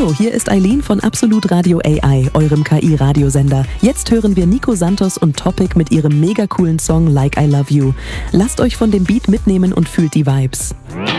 Hallo, hier ist Eileen von Absolut Radio AI, eurem KI-Radiosender. Jetzt hören wir Nico Santos und Topic mit ihrem mega coolen Song Like I Love You. Lasst euch von dem Beat mitnehmen und fühlt die Vibes.